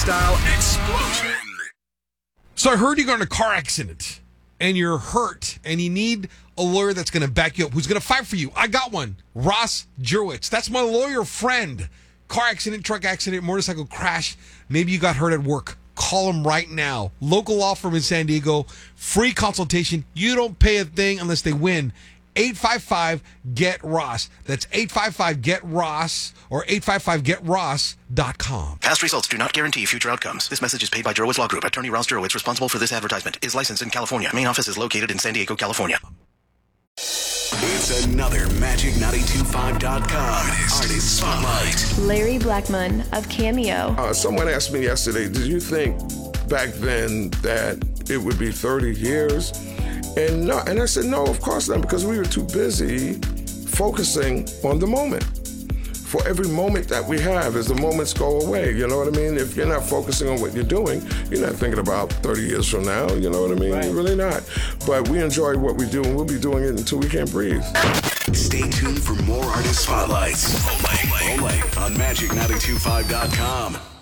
style explosion. So I heard you got in a car accident and you're hurt and you need a lawyer that's going to back you up, who's going to fight for you. I got one. Ross Jurowitz. That's my lawyer friend. Car accident, truck accident, motorcycle crash. Maybe you got hurt at work. Call him right now. Local law firm in San Diego. Free consultation. You don't pay a thing unless they win. 855-GET-ROSS. That's 855-GET-ROSS or 855-GET-ROSS.com. Past results do not guarantee future outcomes. This message is paid by Jurowitz Law Group. Attorney Ross Jurowitz, responsible for this advertisement, is licensed in California. Main office is located in San Diego, California. It's another Magic925.com Artist Spotlight. Larry Blackman of Cameo. Someone asked me yesterday, did you think back then that it would be 30 years? And I said, no, of course not, because we were too busy focusing on the moment. For every moment that we have, as the moments go away, you know what I mean? If you're not focusing on what you're doing, you're not thinking about 30 years from now, you know what I mean? Right. You're really not. But we enjoy what we do, and we'll be doing it until we can't breathe. Stay tuned for more Artist Spotlights. Only on Magic925.com.